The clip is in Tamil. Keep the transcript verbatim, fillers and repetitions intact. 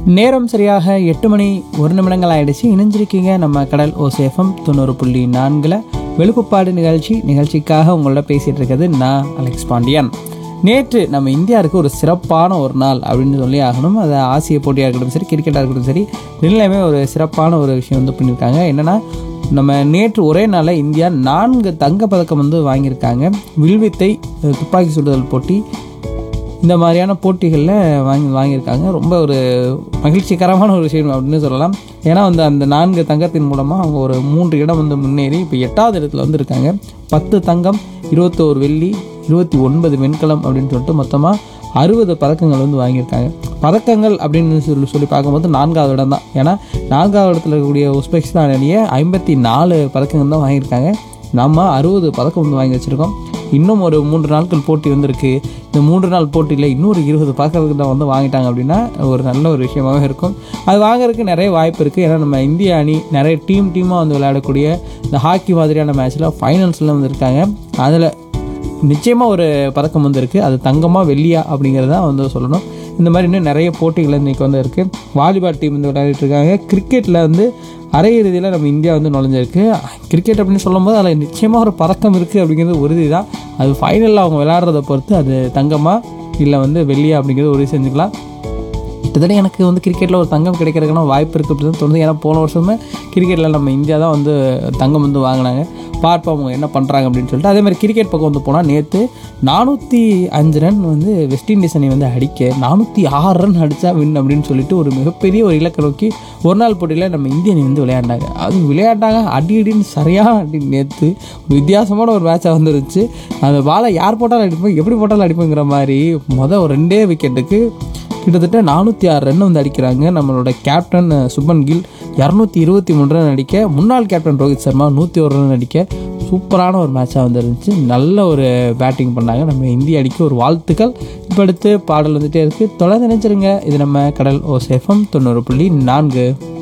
நேரம் சரியாக எட்டு மணி ஒரு நிமிடங்கள் ஆயிடுச்சு. இணைஞ்சிருக்கீங்க நம்ம கடல் ஓசேஃபம் தொண்ணூறு புள்ளி நான்கில் வெளுப்புப்பாடு நிகழ்ச்சி. நிகழ்ச்சிக்காக உங்களோட பேசிகிட்டு இருக்கிறது நான் அலெக்ஸ் பாண்டியன். நேற்று நம்ம இந்தியாவுக்கு ஒரு சிறப்பான ஒரு நாள் அப்படின்னு சொல்லி ஆகணும். அது ஆசிய போட்டியாக இருக்கட்டும் சரி, கிரிக்கெட்டாக இருக்கட்டும் சரி, ரெண்டுலேயுமே ஒரு சிறப்பான ஒரு விஷயம் வந்து பண்ணியிருக்காங்க. என்னென்னா, நம்ம நேற்று ஒரே நாளில் இந்தியா நான்கு தங்கப்பதக்கம் வந்து வாங்கியிருக்காங்க. வில்வித்தை, துப்பாக்கி சுடுதல் போட்டி, இந்த மாதிரியான போட்டிகளில் வாங்கி வாங்கியிருக்காங்க. ரொம்ப ஒரு மகிழ்ச்சிகரமான ஒரு விஷயம் அப்படின்னு சொல்லலாம். ஏன்னா வந்து அந்த நான்கு தங்கத்தின் மூலமாக அவங்க ஒரு மூன்று இடம் வந்து முன்னேறி இப்போ எட்டாவது இடத்துல வந்து இருக்காங்க. பத்து தங்கம், இருபத்தோரு வெள்ளி, இருபத்தி ஒன்பது வெண்கலம் அப்படின்னு சொல்லிட்டு மொத்தமாக அறுபது பதக்கங்கள் வந்து வாங்கியிருக்காங்க. பதக்கங்கள் அப்படின்னு சொல்லி சொல்லி பார்க்கும்போது நான்காவது இடம் தான். ஏன்னா நான்காவது இடத்துல இருக்கக்கூடிய உஸ்பெகிஸ்தான் அணியை ஐம்பத்தி நாலு பதக்கங்கள் தான் வாங்கியிருக்காங்க. நம்ம அறுபது பதக்கம் வந்து வாங்கி வச்சுருக்கோம். இன்னும் ஒரு மூன்று நாட்கள் போட்டி வந்துருக்கு. இந்த மூன்று நாள் போட்டியில் இன்னொரு இருபது பதக்கத்துக்கு தான் வந்து வாங்கிட்டாங்க அப்படின்னா ஒரு நல்ல ஒரு விஷயமாகவே இருக்கும். அது வாங்குறதுக்கு நிறைய வாய்ப்பு இருக்குது. ஏன்னா நம்ம இந்திய அணி நிறைய டீம் டீமாக வந்து விளையாடக்கூடிய இந்த ஹாக்கி மாதிரியான மேட்ச்சில் ஃபைனல்ஸில் வந்து இருக்காங்க. அதில் நிச்சயமாக ஒரு பதக்கம் வந்து இருக்குது. அது தங்கமாக வெள்ளியா அப்படிங்கிறத வந்து சொல்லணும். இந்த மாதிரி இன்னும் நிறைய போட்டிகள் இன்றைக்கி வந்து இருக்குது. வாலிபால் டீம் வந்து விளையாடிட்டு இருக்காங்க. கிரிக்கெட்டில் வந்து அரையிறுதியில் நம்ம இந்தியா வந்து நுழைஞ்சிருக்கு. கிரிக்கெட் அப்படின்னு சொல்லும்போது அதில் நிச்சயமாக ஒரு பதக்கம் இருக்குது அப்படிங்கிறது உறுதி தான். அது ஃபைனலில் அவங்க விளையாடுறத பொறுத்து அது தங்கமாக இல்லை வந்து வெள்ளியா அப்படிங்கிறது உறுதி செஞ்சுக்கலாம். கிட்டத்தட்ட எனக்கு வந்து கிரிக்கெட்டில் ஒரு தங்கம் கிடைக்கிறதுக்கான வாய்ப்பு இருக்குது அப்படின்னு தோணுது. ஏன்னா போன வருஷமே கிரிக்கெட்டில் நம்ம இந்தியா தான் வந்து தங்கம் வந்து வாங்கினாங்க. பார்ப்போம் அவங்க என்ன பண்ணுறாங்க அப்படின்னு சொல்லிட்டு. அதே மாதிரி கிரிக்கெட் பக்கம் வந்து போனால் நேற்று நானூற்றி அஞ்சு ரன் வந்து வெஸ்ட் இண்டீஸ் அணி வந்து அடிக்க நானூற்றி ஆறு ரன் அடித்தா வின் அப்படின்னு சொல்லிட்டு ஒரு மிகப்பெரிய ஒரு இலக்கை நோக்கி ஒரு நாள் போட்டியில் நம்ம இந்திய அணி வந்து விளையாண்டாங்க. அது விளையாண்டாங்க அடி அடின்னு சரியாக அடி. நேற்று வித்தியாசமான ஒரு மேட்சாக வந்துருச்சு. அந்த பாலை யார் போட்டாலும் அடிப்போம், எப்படி போட்டாலும் அடிப்போங்கிற மாதிரி மொதல் ஒரு ரெண்டே விக்கெட்டுக்கு கிட்டத்தட்ட நானூற்றி ஆறு ரன் வந்து அடிக்கிறாங்க. நம்மளோட கேப்டன் சுப்மன் கில் இரநூத்தி இருபத்தி மூணு ரன் அடிக்க, முன்னாள் கேப்டன் ரோஹித் சர்மா நூற்றி ஒரு ரன் அடிக்க சூப்பரான ஒரு மேட்சாக வந்து இருந்துச்சு. நல்ல ஒரு பேட்டிங் பண்ணாங்க. நம்ம இந்திய அணிக்கு ஒரு வாழ்த்துக்கள். இப்போ அடுத்து பாடல் வந்துகிட்டே இருக்குது. தொடர்ந்து நினைச்சிருங்க. இது நம்ம கடல் ஓசேஃபம் தொண்ணூறு புள்ளி நான்கு.